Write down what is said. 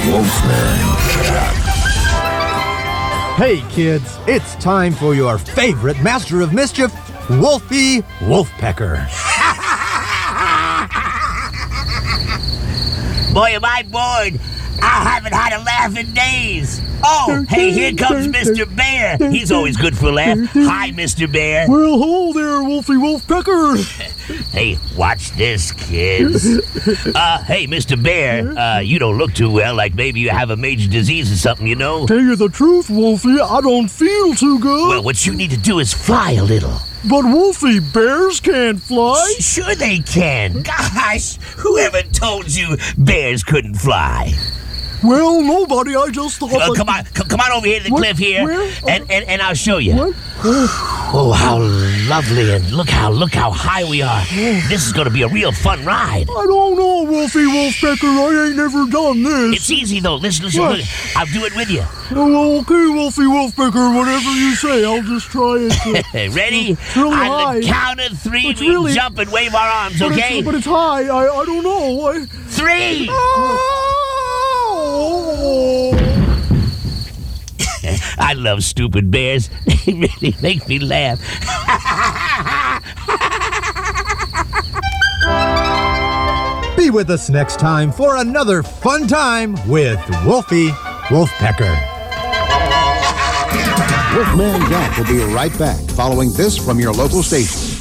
Wolfman Jack. Hey kids, it's time for your favorite master of mischief, Wolfie Wolfpecker. Boy, am I bored. I haven't had a laugh in days. Oh, hey, here comes Mr. Bear. He's always good for a laugh. Hi, Mr. Bear. Well, hello there, Wolfie Wolfpecker. Hey, watch this, kids. Hey, Mr. Bear, you don't look too well, like maybe you have a major disease or something, you know? Tell you the truth, Wolfie, I don't feel too good. Well, what you need to do is fly a little. But, Wolfie, bears can't fly. Sure they can. Gosh, whoever told you bears couldn't fly? Well, nobody. I just thought. Come on over here to the cliff here, Where? and I'll show you. What? Oh, how lovely, and look how high we are. This is going to be a real fun ride. I don't know, Wolfie Wolfpecker. I ain't never done this. It's easy, though. Listen, What? look. I'll do it with you. Oh, okay, Wolfie Wolfpecker. Whatever you say, I'll just try it. Ready? It's really On high. the count of three, It's we really- jump and wave our arms, okay? But it's high. I don't know. 3! I love stupid bears. They really make me laugh. Be with us next time for another fun time with Wolfie Wolfpecker. Wolfman Jack will be right back following this from your local station.